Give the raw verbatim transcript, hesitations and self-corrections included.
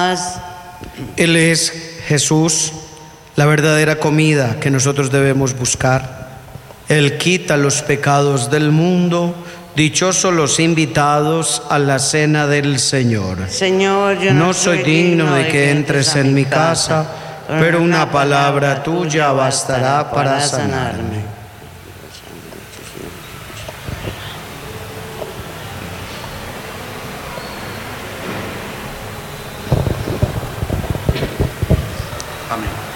paz. Él es Jesús, la verdadera comida que nosotros debemos buscar. Él quita los pecados del mundo. Dichosos los invitados a la cena del Señor. Señor, yo no soy digno de que entres en mi casa, pero una palabra tuya bastará para sanarme. Amén.